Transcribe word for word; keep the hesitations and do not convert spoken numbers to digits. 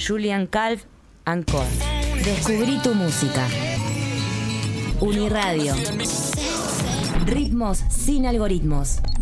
Julian Calv, Encore. Descubrí tu música. Uniradio. Ritmos sin algoritmos.